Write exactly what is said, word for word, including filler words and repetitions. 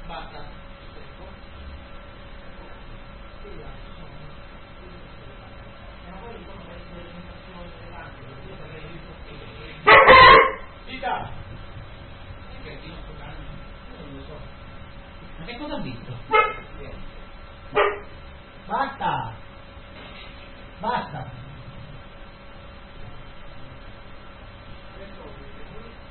Basta. Vita! Ma che cosa ha visto? Basta! Basta!